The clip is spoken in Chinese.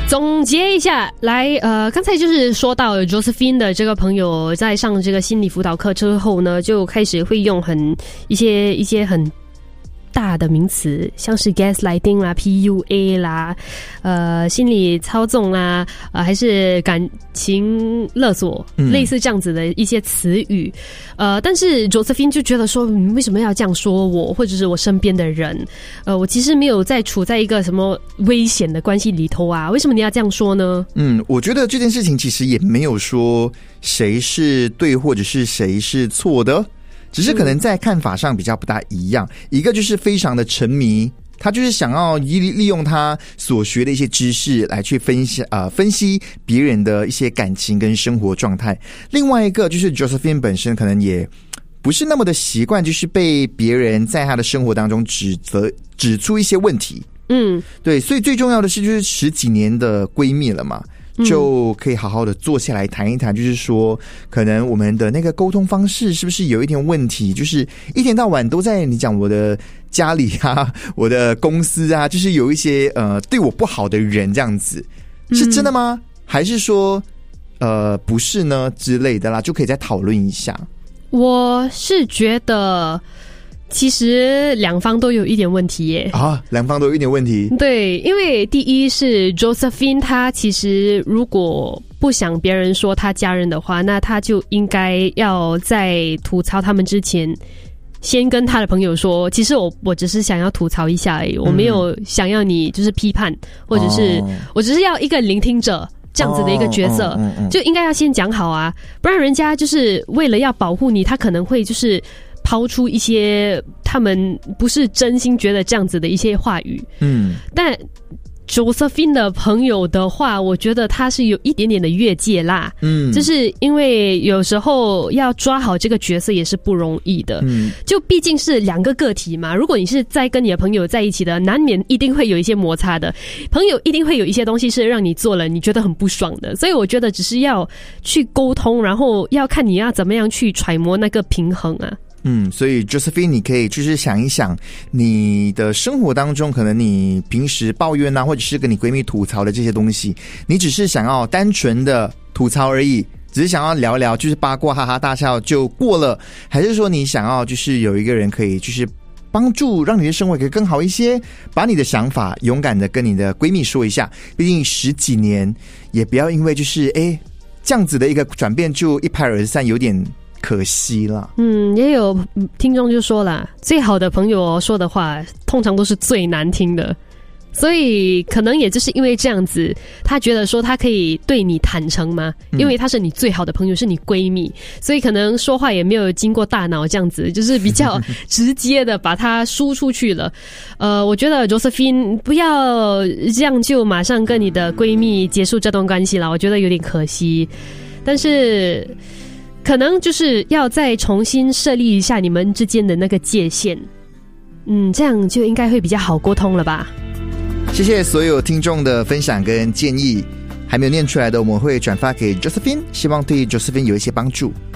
总结一下来，刚才就是说到 Josephine 的这个朋友在上这个心理辅导课之后呢，就开始会用一些很大的名词，像是 gaslighting 啦、PUA 啦、心理操纵啦，还是感情勒索，类似这样子的一些词语。但是 Josephine 就觉得说，你为什么要这样说我，或者是我身边的人？我其实没有处在一个什么危险的关系里头啊，为什么你要这样说呢？ 我觉得这件事情其实也没有说谁是对或者是谁是错的。只是可能在看法上比较不大一样，一个就是非常的沉迷，他就是想要利用他所学的一些知识来去分析别人的一些感情跟生活状态。另外一个就是 Josephine 本身可能也不是那么的习惯，就是被别人在他的生活当中指出一些问题。对，所以最重要的是就是10几年的闺蜜了嘛，就可以好好的坐下来谈一谈，就是说可能我们的那个沟通方式是不是有一点问题，就是一天到晚都在你讲我的家里啊，我的公司啊，就是有一些对我不好的人这样子，是真的吗？还是说不是呢之类的啦，就可以再讨论一下。 我是觉得其实两方都有一点问题耶。 两方都有一点问题。 对，因为第一是 Josephine 她其实如果不想别人说她家人的话，那她就应该要在吐槽他们之前先跟他的朋友说，其实我只是想要吐槽一下而已，我没有想要你就是批判，或者是我只是要一个聆听者这样子的一个角色，就应该要先讲好啊，不然人家就是为了要保护你，他可能会就是抛出一些他们不是真心觉得这样子的一些话语。但 Josephine 的朋友的话，我觉得他是有一点点的越界啦。就是因为有时候要抓好这个角色也是不容易的。就毕竟是两个个体嘛，如果你是在跟你的朋友在一起的，难免一定会有一些摩擦的，朋友一定会有一些东西是让你做了你觉得很不爽的，所以我觉得只是要去沟通，然后要看你要怎么样去揣摩那个平衡啊。 所以 Josephine 你可以就是想一想，你的生活当中可能你平时抱怨啊，或者是跟你闺蜜吐槽的这些东西，你只是想要单纯的吐槽而已，只是想要聊聊就是八卦哈哈大笑就过了，还是说你想要就是有一个人可以就是帮助让你的生活可以更好一些，把你的想法勇敢的跟你的闺蜜说一下，毕竟10几年也不要因为就是这样子的一个转变就一拍而散，有点可惜了。 也有听众就说了，最好的朋友说的话通常都是最难听的，所以可能也就是因为这样子，他觉得说他可以对你坦诚嘛，因为他是你最好的朋友，是你闺蜜，所以可能说话也没有经过大脑，这样子就是比较直接的把它输出去了。我觉得 Josephine 不要这样就马上跟你的闺蜜结束这段关系了，我觉得有点可惜。但是可能就是要再重新设立一下你们之间的那个界限，这样就应该会比较好沟通了吧。 谢谢所有听众的分享跟建议，还没有念出来的我们会转发给 Josephine， 希望对 Josephine 有一些帮助。